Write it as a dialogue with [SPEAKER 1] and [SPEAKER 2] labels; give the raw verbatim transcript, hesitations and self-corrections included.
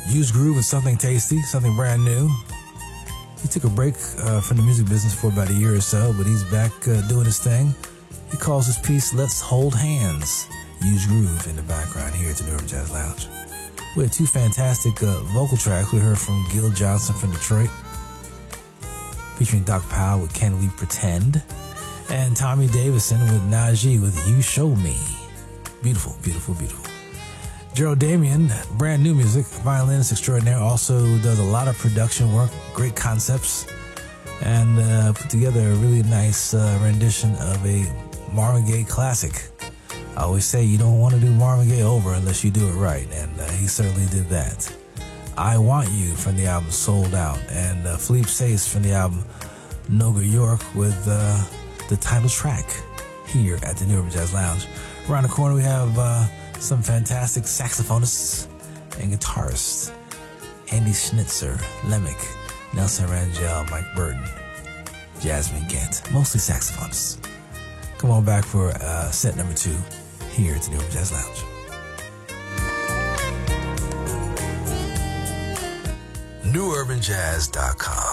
[SPEAKER 1] Used Groove with Something Tasty, something brand new. He took a break uh, from the music business for about a year or so, but he's back uh, doing his thing. He calls his piece Let's Hold Hands. Used Groove in the background here at the New Urban Jazz Lounge. We had two fantastic uh, vocal tracks. We heard from Gil Johnson from Detroit, featuring Doc Powell with Can We Pretend, and Tommy Davidson with Najee with You Show Me. Beautiful, beautiful, beautiful. Gerald Damian, brand new music, violinist extraordinaire, also does a lot of production work, great concepts, and uh, put together a really nice uh, rendition of a Marvin Gaye classic. I always say you don't want to do Marvin Gaye over unless you do it right, and uh, he certainly did that. I Want You from the album Sold Out, and uh, Philippe Sace from the album Noga York with uh, the title track here at the New Urban Jazz Lounge. Around the corner we have uh, some fantastic saxophonists and guitarists. Andy Schnitzer, Lemick, Nelson Rangel, Mike Burton, Jasmine Gant, mostly saxophonists. Come on back for uh, set number two here at the New Urban Jazz Lounge. new urban jazz dot com